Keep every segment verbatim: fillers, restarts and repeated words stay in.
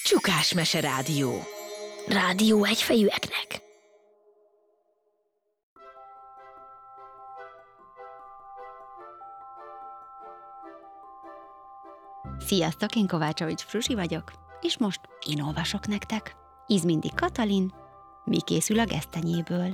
Csukás Mese Rádió. Rádió egyfejűeknek. Sziasztok, én Kovácsovics Fruzsi vagyok, és most én olvasok nektek. Izmindi Katalin, Mi készül a gesztenyéből.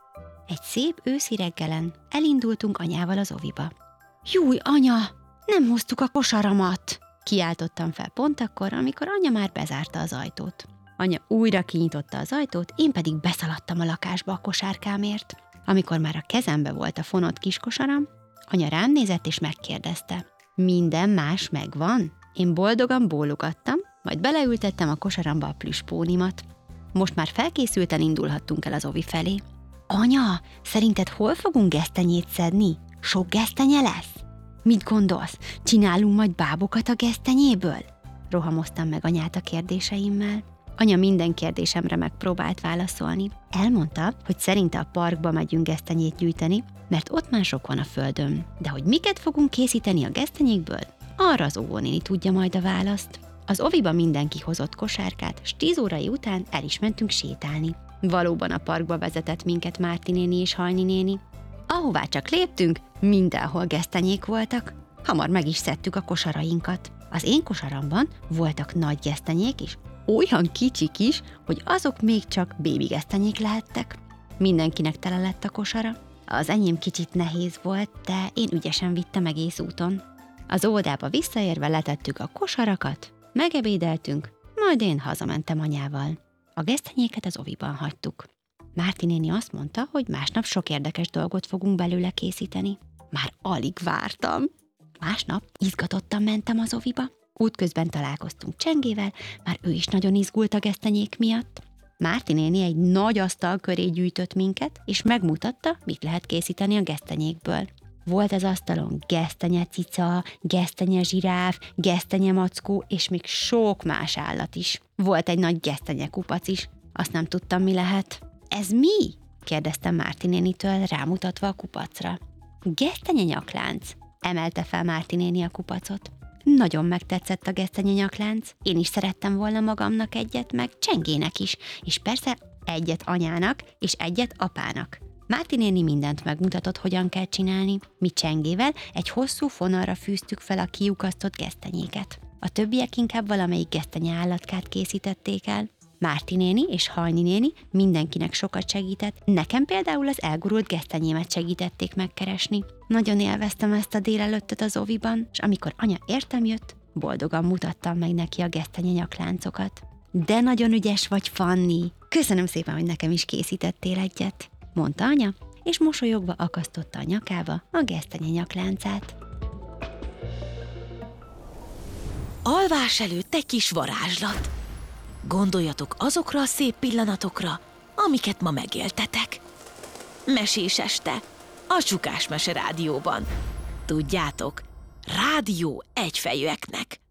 Egy szép őszi reggelen elindultunk anyával az oviba. Júj, anya, nem hoztuk a kosaramat! Kiáltottam fel pont akkor, amikor anya már bezárta az ajtót. Anya újra kinyitotta az ajtót, én pedig beszaladtam a lakásba a kosárkámért. Amikor már a kezembe volt a fonott kis kosaram, anya rám nézett és megkérdezte: minden más megvan? Én boldogan bólogattam, majd beleültettem a kosaramba a plüspónimat. Most már felkészülten indulhattunk el az ovi felé. Anya, szerinted hol fogunk gesztenyét szedni? Sok gesztenye lesz? Mit gondolsz? Csinálunk majd bábokat a gesztenyéből? Rohamoztam meg anyát a kérdéseimmel. Anya minden kérdésemre megpróbált válaszolni. Elmondta, hogy szerinte a parkba megyünk gesztenyét gyűjteni, mert ott már sok van a földön. De hogy miket fogunk készíteni a gesztenyékből, arra az óvónéni tudja majd a választ. Az oviba mindenki hozott kosárkát, s tíz órai után el is mentünk sétálni. Valóban a parkba vezetett minket Márti néni és Hajni néni. Ahová csak léptünk, mindenhol gesztenyék voltak. Hamar meg is szedtük a kosarainkat. Az én kosaramban voltak nagy gesztenyék is, olyan kicsik is, hogy azok még csak bébi gesztenyék lehettek. Mindenkinek tele lett a kosara. Az enyém kicsit nehéz volt, de én ügyesen vittem egész úton. Az óvodába visszaérve letettük a kosarakat, megebédeltünk, majd én hazamentem anyával. A gesztenyéket az oviban hagytuk. Márti néni azt mondta, hogy másnap sok érdekes dolgot fogunk belőle készíteni. Már alig vártam. Másnap izgatottan mentem az oviba. Útközben találkoztunk Csengével, már ő is nagyon izgult a gesztenyék miatt. Márti néni egy nagy asztal köré gyűjtött minket, és megmutatta, mit lehet készíteni a gesztenyékből. Volt az asztalon gesztenye cica, gesztenye zsiráf, gesztenye mackó, és még sok más állat is. Volt egy nagy gesztenye kupac is. Azt nem tudtam, mi lehet. Ez mi? Kérdeztem Márti nénitől, rámutatva a kupacra. Gesztenye nyaklánc, emelte fel Márti néni a kupacot. Nagyon megtetszett a gesztenye nyaklánc. Én is szerettem volna magamnak egyet, meg Csengének is, és persze egyet anyának, és egyet apának. Márti néni mindent megmutatott, hogyan kell csinálni. Mi Csengével egy hosszú fonalra fűztük fel a kiukasztott gesztenyéket. A többiek inkább valamelyik gesztenye állatkát készítették el. Márti néni és Hajni néni mindenkinek sokat segített, nekem például az elgurult gesztenyémet segítették megkeresni. Nagyon élveztem ezt a délelőttet az oviban, és amikor anya értem jött, boldogan mutattam meg neki a gesztenye nyakláncokat. De nagyon ügyes vagy, Fanni! Köszönöm szépen, hogy nekem is készítettél egyet, mondta anya, és mosolyogva akasztotta a nyakába a gesztenye nyakláncát. Alvás előtt egy kis varázslat. Gondoljatok azokra a szép pillanatokra, amiket ma megéltetek. Mesés este, a Csukás Mese Rádióban. Tudjátok, rádió egyfejűeknek.